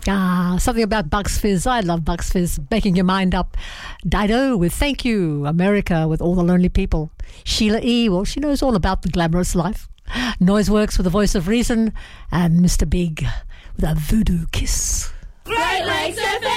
Something about Bucks Fizz. I love Bucks Fizz. Making your mind up. Dido with Thank You. America with All the Lonely People. Sheila E. Well, she knows all about the glamorous life. Noiseworks with the Voice of Reason. And Mr. Big with a Voodoo Kiss. Great Lakes FM.